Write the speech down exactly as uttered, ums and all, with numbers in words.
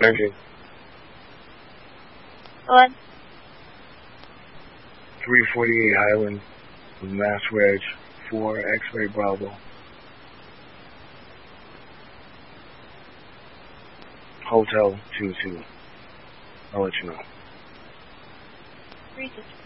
nineteen. What? three forty-eight Highland with Mass Reg for X-Ray Bravo. Hotel two two. I'll let you know. Three six.